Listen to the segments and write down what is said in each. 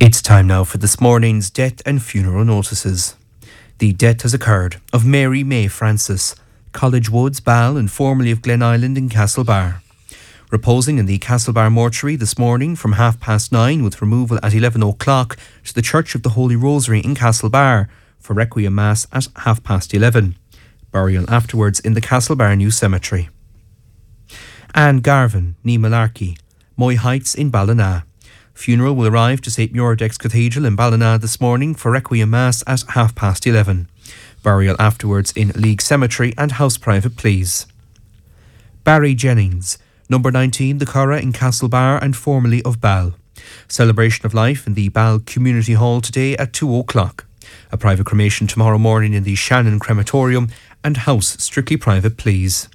It's time now for this morning's death and funeral notices. The death has occurred of Mary May Francis, College Woods, Ball, and formerly of Glen Island in Castlebar. Reposing in the Castlebar mortuary this morning from 9:30 with removal at 11 o'clock to the Church of the Holy Rosary in Castlebar for Requiem Mass at 11:30. Burial afterwards in the Castlebar New Cemetery. Anne Garvin, ní Malarkey, Moy Heights in Ballina. Funeral will arrive to St Muirdex Cathedral in Ballina this morning for Requiem Mass at 11:30. Burial afterwards in League Cemetery and house private please. Barry Jennings, number 19 The Curragh in Castlebar and formerly of Ball. Celebration of life in the Ball Community Hall today at 2 o'clock. A private cremation tomorrow morning in the Shannon Crematorium and house strictly private please.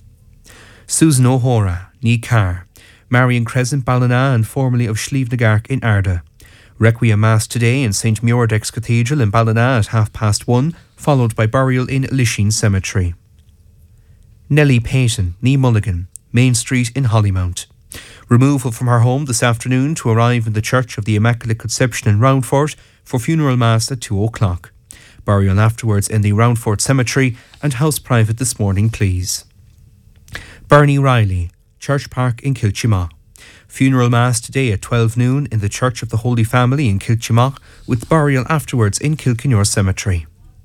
Susan O'Hora, ní Carr, Marion Crescent, Ballina and formerly of Slievnagark in Arda. Requiem Mass today in St Muirdex Cathedral in Ballina at 1:30, followed by burial in Lisheen Cemetery. Nellie Payton, ní Mulligan, Main Street in Hollymount. Removal from her home this afternoon to arrive in the Church of the Immaculate Conception in Roundfort for funeral mass at 2 o'clock. Burial afterwards in the Roundfort Cemetery and house private this morning please. Bernie Riley, Church Park in Kilchimagh. Funeral mass today at 12 noon in the Church of the Holy Family in Kilchimagh with burial afterwards in Kilkenure Cemetery.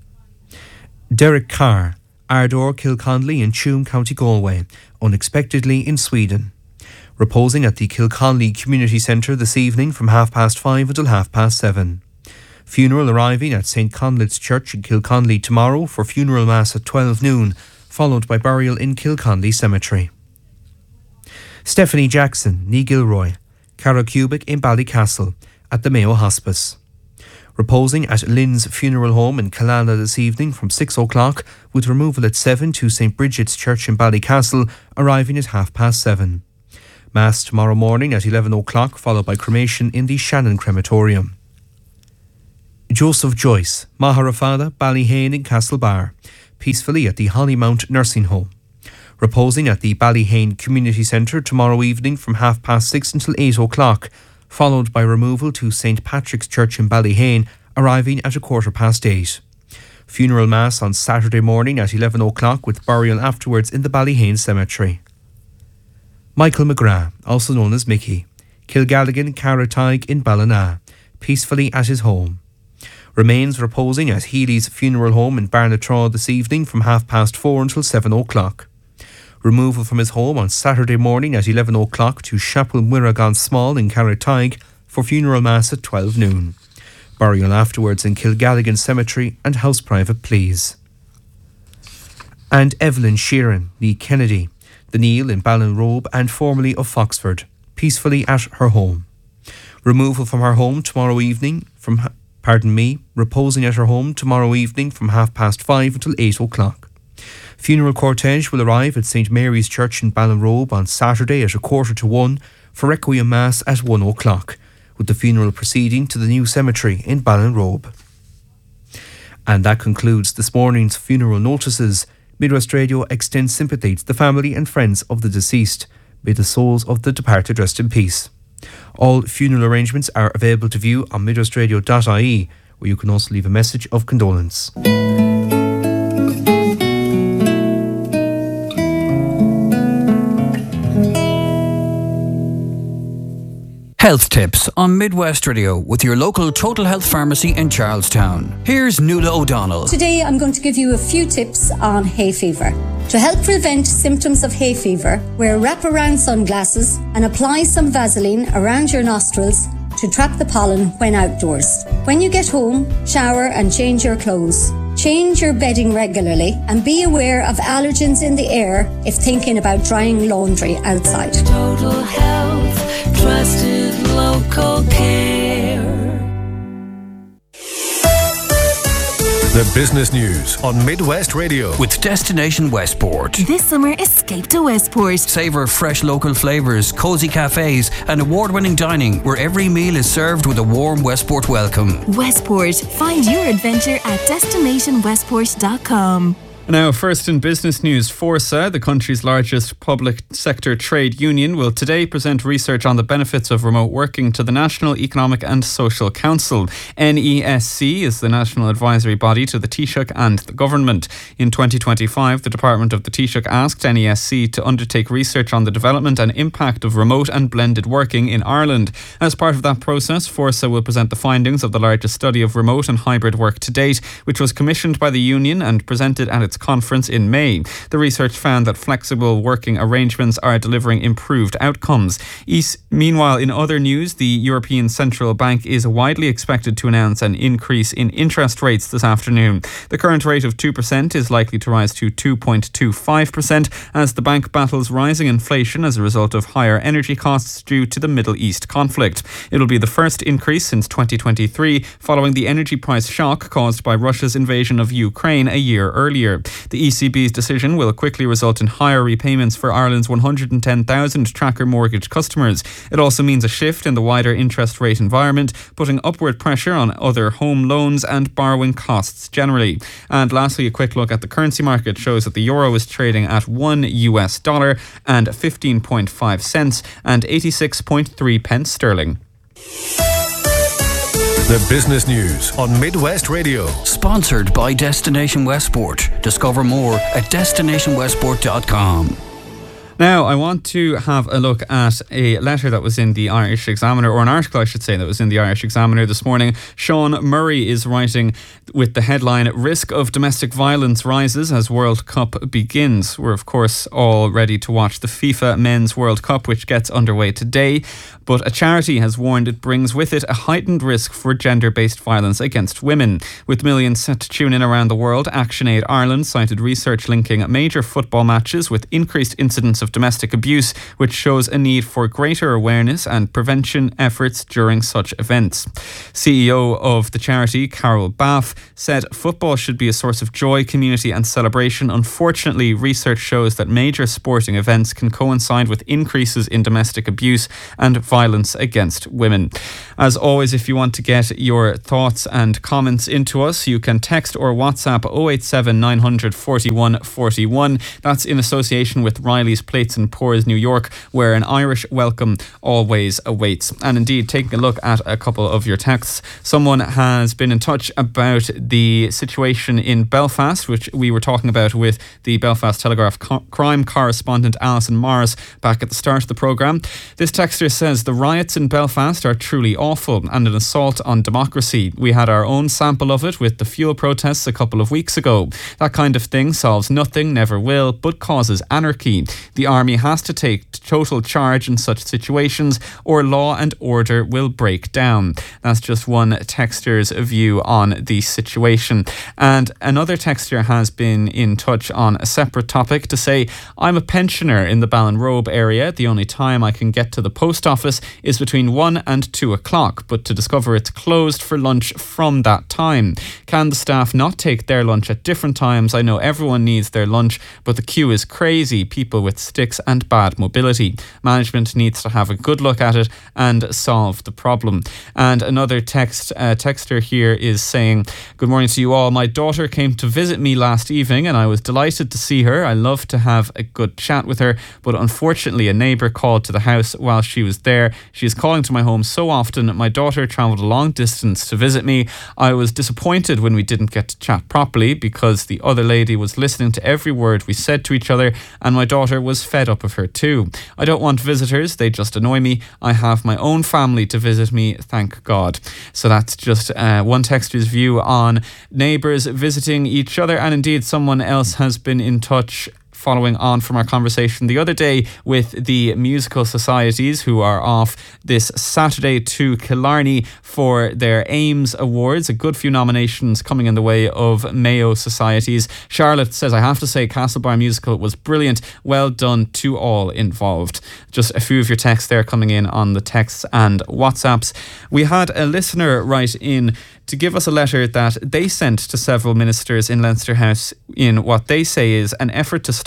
Derek Carr, Ardor, Kilconley in Tuam, County Galway, unexpectedly in Sweden. Reposing at the Kilconley Community Centre this evening from 5:30 until 7:30. Funeral arriving at St Conleth's Church in Kilconley tomorrow for funeral mass at 12 noon, followed by burial in Kilconley Cemetery. Stephanie Jackson, ní Gilroy, Carracubic in Ballycastle at the Mayo Hospice. Reposing at Lynn's Funeral Home in Killala this evening from 6 o'clock with removal at 7 to St Bridget's Church in Ballycastle, arriving at 7:30. Mass tomorrow morning at 11 o'clock, followed by cremation in the Shannon Crematorium. Joseph Joyce, Maharafada, Ballyhane in Castlebar, peacefully at the Hollymount Nursing Home. Reposing at the Ballyhane Community Centre tomorrow evening from 6:30 until 8 o'clock, followed by removal to St Patrick's Church in Ballyhane, arriving at 8:15. Funeral Mass on Saturday morning at 11 o'clock with burial afterwards in the Ballyhane Cemetery. Michael McGrath, also known as Mickey, Kilgalligan, Carratyke in Ballina, peacefully at his home. Remains reposing at Healy's Funeral Home in Barnatraw this evening from 4:30 until 7 o'clock. Removal from his home on Saturday morning at 11 o'clock to Chapel Muiragan Small in Carratyke for funeral mass at 12 noon. Burial afterwards in Kilgalligan Cemetery and house private please. And Evelyn Sheeran, ní Kennedy, the Neil in Ballinrobe and formerly of Foxford, peacefully at her home. Removal from her home tomorrow evening reposing at her home tomorrow evening from 5:30 until 8 o'clock. Funeral cortege will arrive at St Mary's Church in Ballinrobe on Saturday at 1:45 for Requiem Mass at 1 o'clock, with the funeral proceeding to the new cemetery in Ballinrobe. And that concludes this morning's funeral notices. Midwest Radio extends sympathy to the family and friends of the deceased. May the souls of the departed rest in peace. All funeral arrangements are available to view on midwestradio.ie, where you can also leave a message of condolence. Health tips on Midwest Radio with your local Total Health Pharmacy in Charlestown. Here's Nuala O'Donnell. Today I'm going to give you a few tips on hay fever. To help prevent symptoms of hay fever, wear wraparound sunglasses and apply some Vaseline around your nostrils to trap the pollen when outdoors. When you get home, shower and change your clothes. Change your bedding regularly and be aware of allergens in the air if thinking about drying laundry outside. Total Health, trusted local care. The business news on Midwest Radio with Destination Westport. This summer, escape to Westport. Savour fresh local flavours, cosy cafes and award-winning dining where every meal is served with a warm Westport welcome. Westport. Find your adventure at destinationwestport.com. Now, first in business news, Forsa, the country's largest public sector trade union, will today present research on the benefits of remote working to the National Economic and Social Council. NESC is the national advisory body to the Taoiseach and the government. In 2025, the Department of the Taoiseach asked NESC to undertake research on the development and impact of remote and blended working in Ireland. As part of that process, Forsa will present the findings of the largest study of remote and hybrid work to date, which was commissioned by the union and presented at its conference in May. The research found that flexible working arrangements are delivering improved outcomes. Meanwhile, in other news, the European Central Bank is widely expected to announce an increase in interest rates this afternoon. The current rate of 2% is likely to rise to 2.25% as the bank battles rising inflation as a result of higher energy costs due to the Middle East conflict. It will be the first increase since 2023, following the energy price shock caused by Russia's invasion of Ukraine a year earlier. The ECB's decision will quickly result in higher repayments for Ireland's 110,000 tracker mortgage customers. It also means a shift in the wider interest rate environment, putting upward pressure on other home loans and borrowing costs generally. And lastly, a quick look at the currency market shows that the euro is trading at $1 and 15.5 cents and 86.3 pence sterling. The business news on Midwest Radio. Sponsored by Destination Westport. Discover more at destinationwestport.com. Now, I want to have a look at a letter that was in the Irish Examiner, or an article, I should say, that was in the Irish Examiner this morning. Sean Murray is writing with the headline, "Risk of Domestic Violence Rises as World Cup Begins." We're, of course, all ready to watch the FIFA Men's World Cup, which gets underway today. But a charity has warned it brings with it a heightened risk for gender-based violence against women. With millions set to tune in around the world, ActionAid Ireland cited research linking major football matches with increased incidents of domestic abuse, which shows a need for greater awareness and prevention efforts during such events. CEO of the charity, Carol Baff, said football should be a source of joy, community and celebration. Unfortunately, research shows that major sporting events can coincide with increases in domestic abuse and violence against women. As always, if you want to get your thoughts and comments into us, you can text or WhatsApp 087 900 41 41. That's in association with Riley's Plates and Pours New York, where an Irish welcome always awaits. And indeed, taking a look at a couple of your texts, someone has been in touch about the situation in Belfast, which we were talking about with the Belfast Telegraph crime correspondent Alison Morris back at the start of the programme. This texter says the riots in Belfast are truly awful and an assault on democracy. We had our own sample of it with the fuel protests a couple of weeks ago. That kind of thing solves nothing, never will, but causes anarchy. The army has to take total charge in such situations or law and order will break down. That's just one texter's view on the situation. And another texter has been in touch on a separate topic to say, I'm a pensioner in the Ballinrobe area. The only time I can get to the post office is between 1 and 2 o'clock, but to discover it's closed for lunch from that time. Can the staff not take their lunch at different times? I know everyone needs their lunch, but the queue is crazy. People with sticks and bad mobility. Management needs to have a good look at it and solve the problem. And another texter here is saying, good morning to you all. My daughter came to visit me last evening and I was delighted to see her. I love to have a good chat with her, but unfortunately a neighbour called to the house while she was there. She is calling to my home so often. My daughter travelled a long distance to visit me. I was disappointed when we didn't get to chat properly because the other lady was listening to every word we said to each other, and my daughter was fed up of her too. I don't want visitors, they just annoy me. I have my own family to visit me, thank God. So that's just one texter's view on neighbours visiting each other. And indeed, someone else has been in touch following on from our conversation the other day with the musical societies who are off this Saturday to Killarney for their Ames Awards. A good few nominations coming in the way of Mayo societies. Charlotte says, I have to say Castlebar Musical was brilliant. Well done to all involved. Just a few of your texts there coming in on the texts and WhatsApps. We had a listener write in to give us a letter that they sent to several ministers in Leinster House in what they say is an effort to start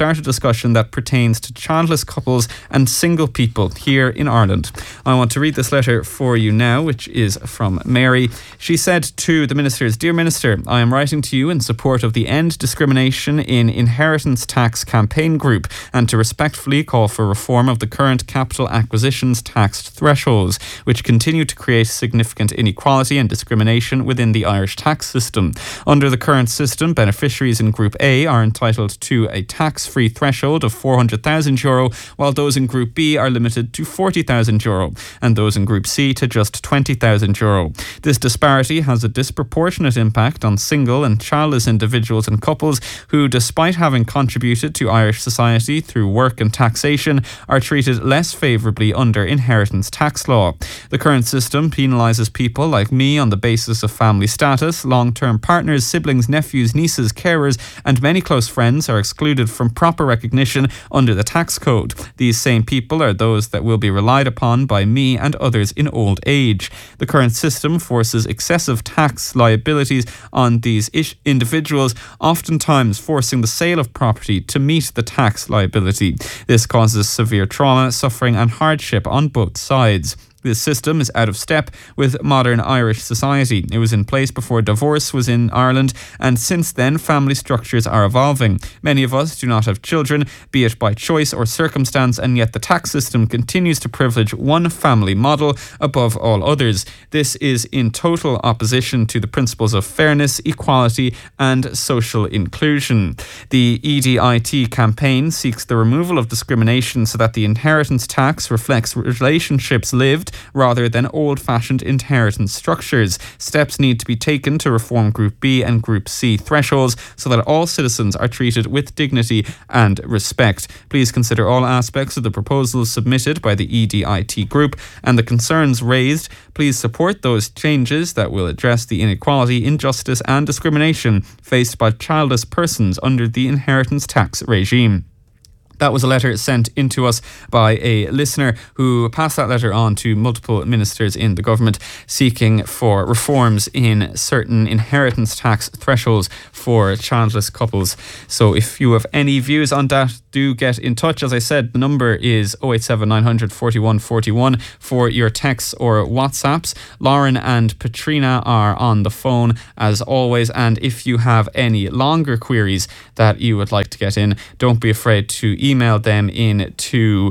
start a discussion that pertains to childless couples and single people here in Ireland. I want to read this letter for you now, which is from Mary. She said to the ministers, "Dear Minister, I am writing to you in support of the End Discrimination in Inheritance Tax campaign group and to respectfully call for reform of the current capital acquisitions tax thresholds, which continue to create significant inequality and discrimination within the Irish tax system. Under the current system, beneficiaries in Group A are entitled to a tax-free threshold of €400,000, while those in Group B are limited to €40,000, and those in Group C to just €20,000. This disparity has a disproportionate impact on single and childless individuals and couples who, despite having contributed to Irish society through work and taxation, are treated less favourably under inheritance tax law. The current system penalises people like me on the basis of family status. Long-term partners, siblings, nephews, nieces, carers and many close friends are excluded from proper recognition under the tax code. These same people are those that will be relied upon by me and others in old age. The current system forces excessive tax liabilities on these individuals, oftentimes forcing the sale of property to meet the tax liability. This causes severe trauma, suffering and hardship on both sides. This system is out of step with modern Irish society. It was in place before divorce was in Ireland, and since then family structures are evolving. Many of us do not have children, be it by choice or circumstance, and yet the tax system continues to privilege one family model above all others. This is in total opposition to the principles of fairness, equality and social inclusion. The EDIT campaign seeks the removal of discrimination so that the inheritance tax reflects relationships lived rather than old-fashioned inheritance structures. Steps need to be taken to reform Group B and Group C thresholds so that all citizens are treated with dignity and respect. Please consider all aspects of the proposals submitted by the EDIT group and the concerns raised. Please support those changes that will address the inequality, injustice and discrimination faced by childless persons under the inheritance tax regime." That was a letter sent in to us by a listener who passed that letter on to multiple ministers in the government seeking for reforms in certain inheritance tax thresholds for childless couples. So if you have any views on that, do get in touch. As I said, the number is 087 900 41 41 for your texts or WhatsApps. Lauren and Patrina are on the phone as always, and if you have any longer queries that you would like to get in, don't be afraid to email them in to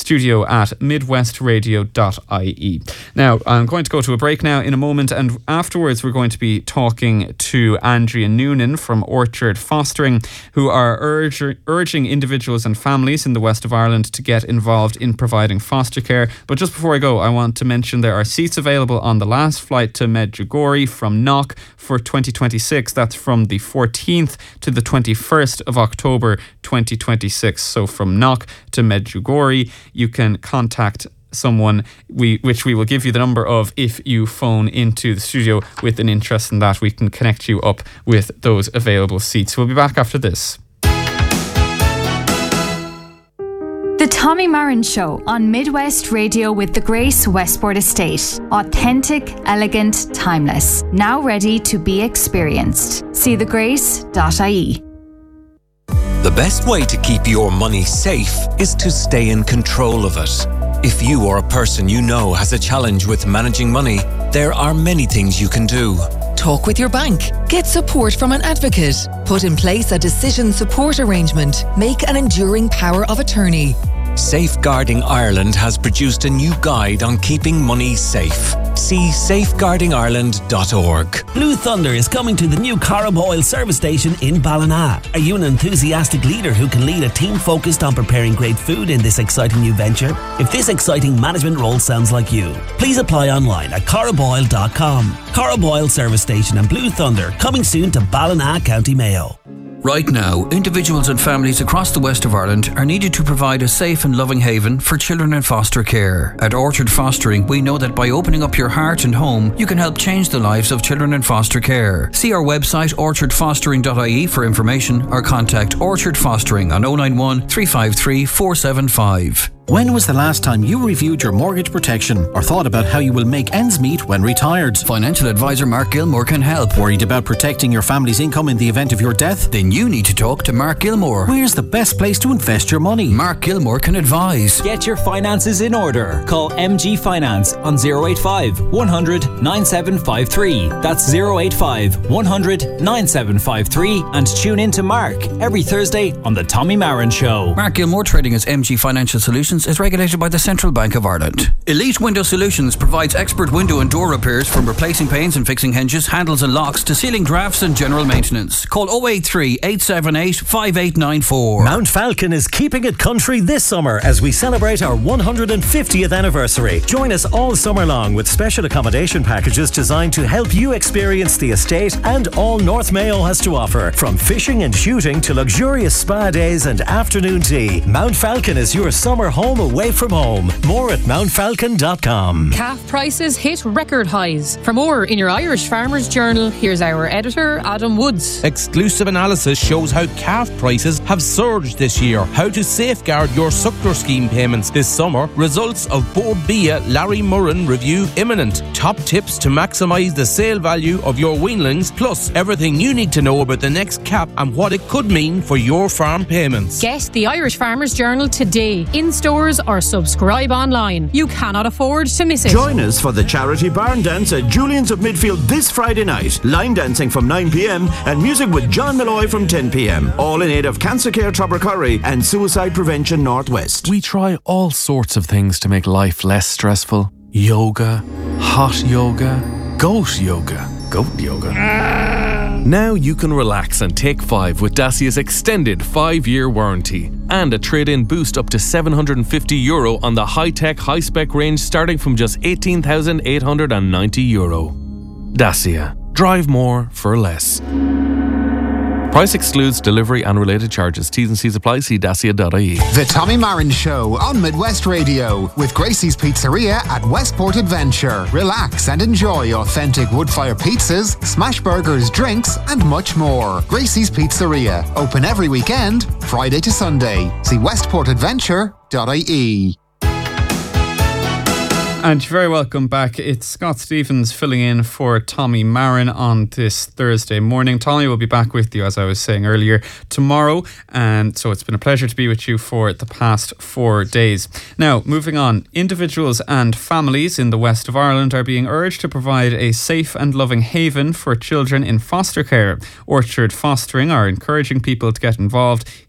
studio@midwestradio.ie. Now, I'm going to go to a break now in a moment, and afterwards we're going to be talking to Andrea Noonan from Orchard Fostering, who are urging individuals and families in the west of Ireland to get involved in providing foster care. But just before I go, I want to mention there are seats available on the last flight to Medjugorje from Knock for 2026. That's from the 14th to the 21st of October 2026. So from Knock to Medjugorje, you can contact someone which we will give you the number of if you phone into the studio with an interest in that. We can connect you up with those available seats. We'll be back after this. The Tommy Marin Show on Midwest Radio with the Grace Westport Estate. Authentic, elegant, timeless. Now ready to be experienced. See thegrace.ie. The best way to keep your money safe is to stay in control of it. If you or a person you know has a challenge with managing money, there are many things you can do. Talk with your bank. Get support from an advocate. Put in place a decision support arrangement. Make an enduring power of attorney. Safeguarding Ireland has produced a new guide on keeping money safe. See safeguardingireland.org. Blue Thunder is coming to the new Corrib Oil service station in Ballina. Are you an enthusiastic leader who can lead a team focused on preparing great food in this exciting new venture? If this exciting management role sounds like you, please apply online at corriboil.com. Corrib Oil service station and Blue Thunder coming soon to Ballina, County Mayo. Right now, individuals and families across the west of Ireland are needed to provide a safe and loving haven for children in foster care. At Orchard Fostering, we know that by opening up your heart and home, you can help change the lives of children in foster care. See our website orchardfostering.ie for information or contact Orchard Fostering on 091 353 475. When was the last time you reviewed your mortgage protection or thought about how you will make ends meet when retired? Financial advisor Mark Gilmore can help. Worried about protecting your family's income in the event of your death? Then you need to talk to Mark Gilmore. Where's the best place to invest your money? Mark Gilmore can advise. Get your finances in order. Call MG Finance on 085 100 9753. That's 085 100 9753. And tune in to Mark every Thursday on The Tommy Marin Show. Mark Gilmore, trading as MG Financial Solutions, is regulated by the Central Bank of Ireland. Elite Window Solutions provides expert window and door repairs, from replacing panes and fixing hinges, handles and locks to sealing drafts and general maintenance. Call 083 878 5894. Mount Falcon is keeping it country this summer as we celebrate our 150th anniversary. Join us all summer long with special accommodation packages designed to help you experience the estate and all North Mayo has to offer. From fishing and shooting to luxurious spa days and afternoon tea, Mount Falcon is your summer home away from home. More at mountfalcon.com. Calf prices hit record highs. For more in your Irish Farmers Journal, here's our editor, Adam Woods. Exclusive analysis shows how calf prices have surged this year. How to safeguard your suckler scheme payments this summer. Results of Board Bia Larry Murren review imminent. Top tips to maximise the sale value of your weanlings, plus everything you need to know about the next cap and what it could mean for your farm payments. Get the Irish Farmers Journal today, in stores or subscribe online. You cannot afford to miss it. Join us for the charity barn dance at Julian's of Midfield this Friday night. Line dancing from 9 p.m. and music with John Malloy from 10 p.m. All in aid of Cancer Care Tubbercurry and Suicide Prevention Northwest. We try all sorts of things to make life less stressful. Yoga, hot yoga, goat yoga. Now you can relax and take 5 with Dacia's extended 5-year warranty and a trade-in boost up to €750 on the high-tech, high-spec range starting from just €18,890. Dacia. Drive more for less. Price excludes delivery and related charges. T's and C's apply. See dacia.ie. The Tommy Marin Show on Midwest Radio with Gracie's Pizzeria at Westport Adventure. Relax and enjoy authentic wood-fire pizzas, smash burgers, drinks and much more. Gracie's Pizzeria. Open every weekend, Friday to Sunday. See westportadventure.ie. And you're very welcome back. It's Scott Stevens filling in for Tommy Marin on this Thursday morning. Tommy will be back with you, as I was saying earlier, tomorrow. And so it's been a pleasure to be with you for the past 4 days. Now, moving on. Individuals and families in the west of Ireland are being urged to provide a safe and loving haven for children in foster care. Orchard Fostering are encouraging people to get involved